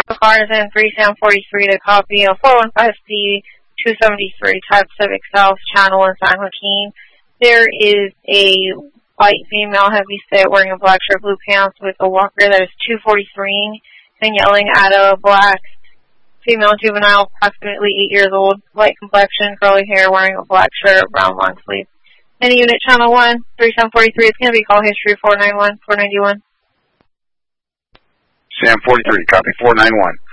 the cars in 3 Sam 43 to copy a 415C 273 Type Civic South Channel in San Joaquin. There is a white female heavyset wearing a black shirt, blue pants with a walker that is 243 and yelling at a black female juvenile, approximately 8 years old, light complexion, curly hair, wearing a black shirt, brown long sleeve. Any unit channel 1, 3 Sam 43, it's going to be call history 491, 491. Sam 43, copy 491.